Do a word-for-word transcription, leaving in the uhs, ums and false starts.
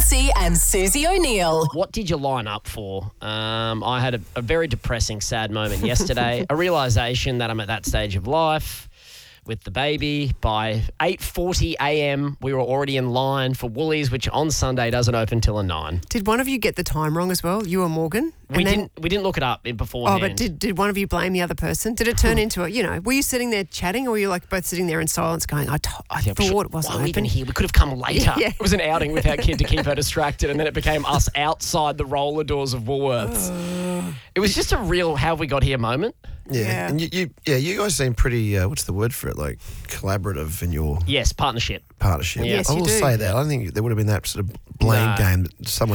Madsey and Susie O'Neill. What did you line up for? Um, I had a, a very depressing, sad moment yesterday. A realisation that I'm at that stage of life with the baby. By eight forty a.m, we were already in line for Woolies, which on Sunday doesn't open till a nine. Did one of you get the time wrong as well? You or Morgan? We And then- didn't. We didn't look it up beforehand. Oh, but did, did one of you blame the other person? Did it turn into a, you know, were you sitting there chatting or were you like both sitting there in silence going, I, t- I Yeah, we should- thought it wasn't why are we even open? here? We could have come later. Yeah. It was an outing with our kid to keep her distracted, and then it became us outside the roller doors of Woolworths. It was just a real how have we got here moment. Yeah, Yeah. and you, you, yeah, you guys seem pretty. Uh, what's the word for it? Like collaborative in your Yes, partnership. partnership. Yes, I you will do. say that. I don't think there would have been that sort of blame No. game that someone